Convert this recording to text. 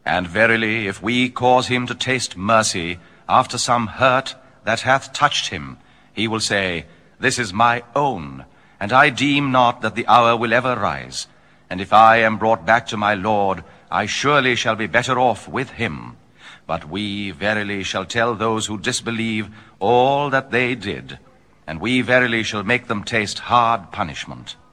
And verily, if we cause him to taste mercy after some hurt that hath touched him, he will say, This is my own, and I deem not that the hour will ever rise. And if I am brought back to my Lord, I surely shall be better off with him. But we verily shall tell those who disbelieve all that they did, and we verily shall make them taste hard punishment.